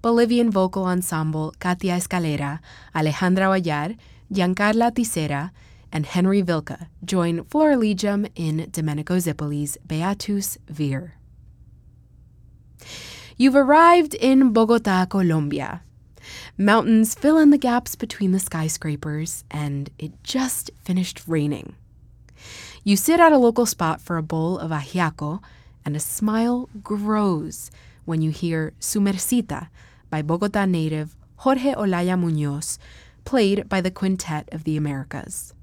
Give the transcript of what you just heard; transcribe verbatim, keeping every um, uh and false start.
Bolivian vocal ensemble Katia Escalera, Alejandra Vallar, Giancarla Tisera, and Henry Vilca join Florilegium in Domenico Zippoli's Beatus Vir. You've arrived in Bogota, Colombia. Mountains fill in the gaps between the skyscrapers, and it just finished raining. You sit at a local spot for a bowl of ajiaco, and a smile grows when you hear Su Mercita by Bogota native Jorge Olaya Muñoz, played by the Quintet of the Americas.